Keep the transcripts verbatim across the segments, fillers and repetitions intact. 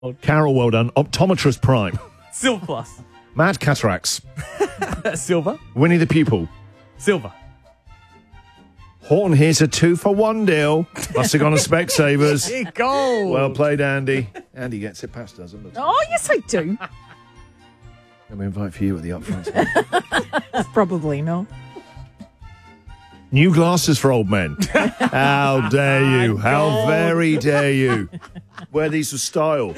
Carol, well done. Optometrist Prime. Silver Plus. Mad Cataracts. Silver. Winnie the Pupil. Silver. Horton, here's a two for one deal. Must have gone to Specsavers. There you go. Well played, Andy. Andy gets it past doesn't it? Oh, yes, I do. Let me invite for you at the upfront. Probably not. New glasses for old men. How dare you? How very dare you? Wear these with style.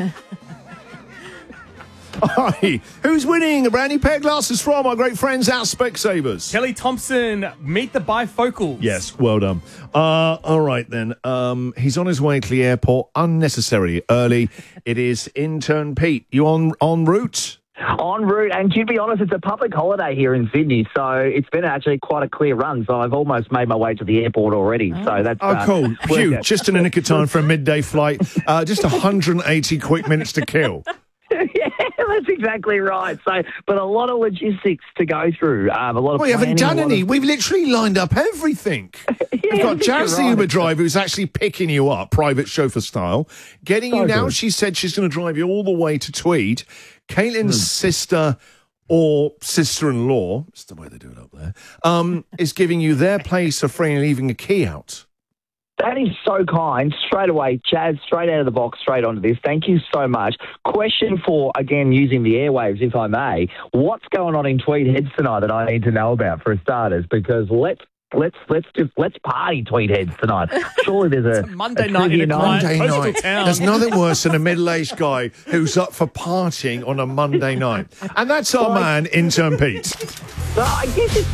Hi, who's winning a brand new pair of glasses from our great friends at Specsavers? Kelly Thompson, meet the bifocals. Yes, well done. Uh, all right, then. Um, he's on his way to the airport unnecessarily early. It is intern Pete. You on en route? En route, and to be honest, it's a public holiday here in Sydney, so it's been actually quite a clear run. So I've almost made my way to the airport already. So that's oh, uh, cool. Phew, out. just in the nick of time for a midday flight. Uh, just one hundred eighty quick minutes to kill. Yeah, that's exactly right. So, but a lot of logistics to go through. Um, a lot of we haven't planning, done a any. Of... We've literally lined up everything. yeah, We've got Jazz, the right. Uber driver, who's actually picking you up, private chauffeur style, getting So you now. good. She said she's going to drive you all the way to Tweed. Caitlin's Hmm. sister or sister-in-law, it's the way they do it up there, um, is giving you their place for free and leaving a key out. That is so kind. Straight away, Chaz, straight out of the box, straight onto this. Thank you so much. Question for, again, using the airwaves, if I may. What's going on in Tweed Heads tonight that I need to know about for starters? Because let's let's let's just let's party Tweed Heads tonight. Surely there's a, It's a Monday a night in a trivia client Monday coastal night. town. There's nothing worse than a middle-aged guy who's up for partying on a Monday night. And that's our man, Intern Pete. So I guess it's